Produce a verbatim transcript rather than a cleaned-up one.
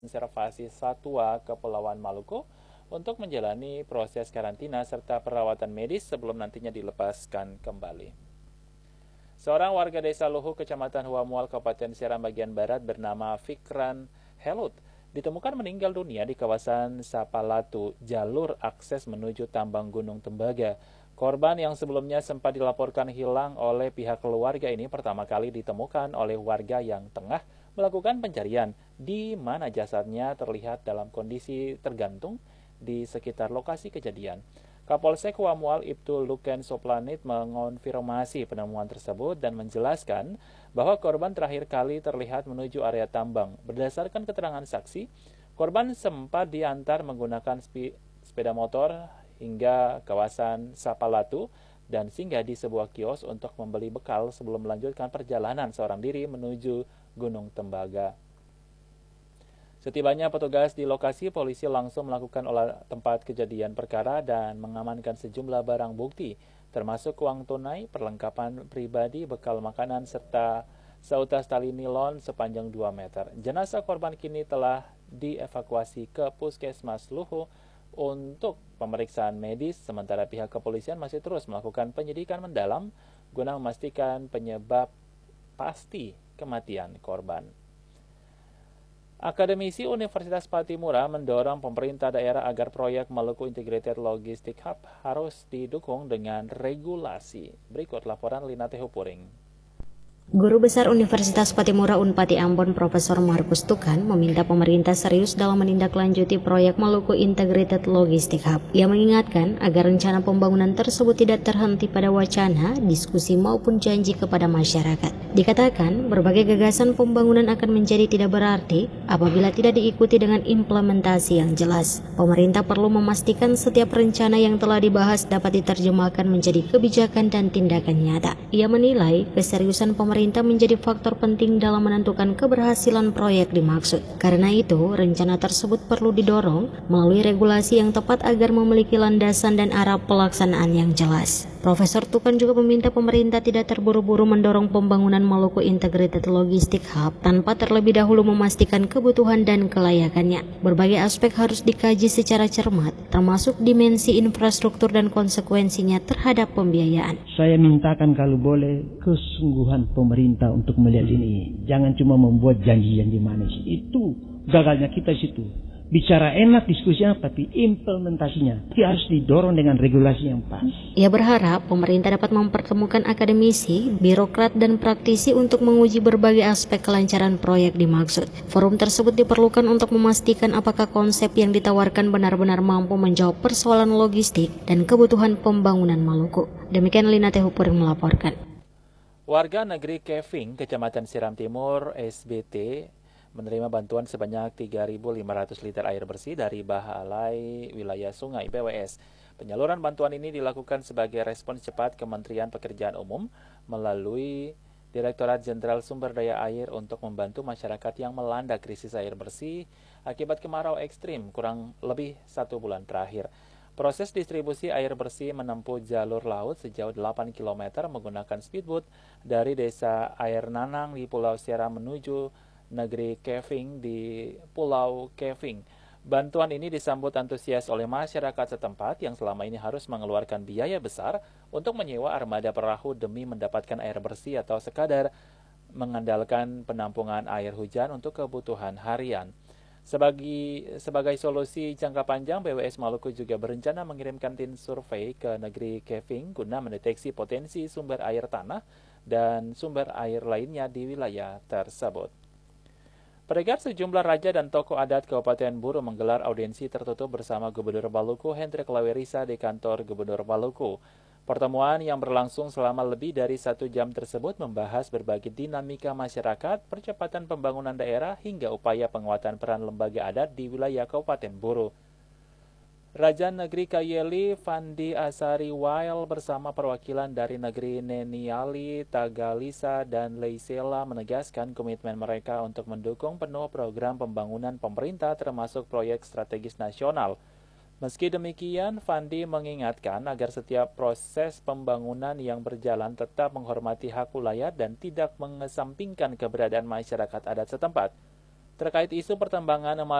Konservasi Satwa Kepulauan Maluku untuk menjalani proses karantina serta perawatan medis sebelum nantinya dilepaskan kembali. Seorang warga desa Luhu, Kecamatan Huamual, Kabupaten Seram bagian Barat bernama Fikran Helut ditemukan meninggal dunia di kawasan Sapalatu, jalur akses menuju tambang Gunung Tembaga. Korban yang sebelumnya sempat dilaporkan hilang oleh pihak keluarga ini pertama kali ditemukan oleh warga yang tengah melakukan pencarian, di mana jasadnya terlihat dalam kondisi tergantung di sekitar lokasi kejadian. Kapolsek Huamual Ibtu Luken Soplanit mengonfirmasi penemuan tersebut dan menjelaskan bahwa korban terakhir kali terlihat menuju area tambang. Berdasarkan keterangan saksi, korban sempat diantar menggunakan sepeda motor hingga kawasan Sapalatu dan singgah di sebuah kios untuk membeli bekal sebelum melanjutkan perjalanan seorang diri menuju Gunung Tembaga. Setibanya petugas di lokasi, polisi langsung melakukan olah tempat kejadian perkara dan mengamankan sejumlah barang bukti, termasuk uang tunai, perlengkapan pribadi, bekal makanan, serta seutas tali nilon sepanjang dua meter. Jenazah korban kini telah dievakuasi ke Puskesmas Luhu untuk pemeriksaan medis, sementara pihak kepolisian masih terus melakukan penyidikan mendalam guna memastikan penyebab pasti kematian korban. Akademisi Universitas Patimura mendorong pemerintah daerah agar proyek Maluku Integrated Logistic Hub harus didukung dengan regulasi. Berikut laporan Lina Tehupuring. Guru Besar Universitas Patimura Unpati Ambon Profesor Markus Tukan meminta pemerintah serius dalam menindaklanjuti proyek Maluku Integrated Logistic Hub. Ia mengingatkan agar rencana pembangunan tersebut tidak terhenti pada wacana, diskusi maupun janji kepada masyarakat. Dikatakan, berbagai gagasan pembangunan akan menjadi tidak berarti apabila tidak diikuti dengan implementasi yang jelas. Pemerintah perlu memastikan setiap rencana yang telah dibahas dapat diterjemahkan menjadi kebijakan dan tindakan nyata. Ia menilai keseriusan pemerintah Pemerintah menjadi faktor penting dalam menentukan keberhasilan proyek dimaksud. Karena itu, rencana tersebut perlu didorong melalui regulasi yang tepat agar memiliki landasan dan arah pelaksanaan yang jelas. Profesor Tukan juga meminta pemerintah tidak terburu-buru mendorong pembangunan Maluku Integrated Logistic Hub tanpa terlebih dahulu memastikan kebutuhan dan kelayakannya. Berbagai aspek harus dikaji secara cermat, termasuk dimensi infrastruktur dan konsekuensinya terhadap pembiayaan. Saya mintakan kalau boleh kesungguhan pemerintah untuk melihat ini. Jangan cuma membuat janji yang manis. Itu gagalnya kita situ. Bicara enak diskusinya, tapi implementasinya harus didorong dengan regulasi yang pas. Ia berharap pemerintah dapat mempertemukan akademisi, birokrat, dan praktisi untuk menguji berbagai aspek kelancaran proyek dimaksud. Forum tersebut diperlukan untuk memastikan apakah konsep yang ditawarkan benar-benar mampu menjawab persoalan logistik dan kebutuhan pembangunan Maluku. Demikian Lina Tehupuring melaporkan. Warga negeri Keving, Kecamatan Seram Timur, S B T, menerima bantuan sebanyak tiga ribu lima ratus liter air bersih dari Balai Wilayah Sungai B W S. Penyaluran bantuan ini dilakukan sebagai respons cepat Kementerian Pekerjaan Umum melalui Direktorat Jenderal Sumber Daya Air untuk membantu masyarakat yang melanda krisis air bersih akibat kemarau ekstrim kurang lebih satu bulan terakhir. Proses distribusi air bersih menempuh jalur laut sejauh delapan kilometer menggunakan speedboat dari desa Air Nanang di Pulau Seram menuju negeri Keving di Pulau Keving. Bantuan ini disambut antusias oleh masyarakat setempat yang selama ini harus mengeluarkan biaya besar untuk menyewa armada perahu demi mendapatkan air bersih atau sekadar mengandalkan penampungan air hujan untuk kebutuhan harian. Sebagai, sebagai solusi jangka panjang, B W S Maluku juga berencana mengirimkan tim survei ke negeri Keving guna mendeteksi potensi sumber air tanah dan sumber air lainnya di wilayah tersebut. Peregar sejumlah raja dan tokoh adat Kabupaten Buru menggelar audiensi tertutup bersama Gubernur Maluku Hendrik Lawerisa di kantor Gubernur Maluku. Pertemuan yang berlangsung selama lebih dari satu jam tersebut membahas berbagai dinamika masyarakat, percepatan pembangunan daerah, hingga upaya penguatan peran lembaga adat di wilayah Kabupaten Buru. Raja Negeri Kayeli Fandi Asari Wael bersama perwakilan dari negeri Neniali, Tagalisa, dan Leisela menegaskan komitmen mereka untuk mendukung penuh program pembangunan pemerintah termasuk proyek strategis nasional. Meski demikian, Fandi mengingatkan agar setiap proses pembangunan yang berjalan tetap menghormati hak wilayah dan tidak mengesampingkan keberadaan masyarakat adat setempat. terkait isu pertambangan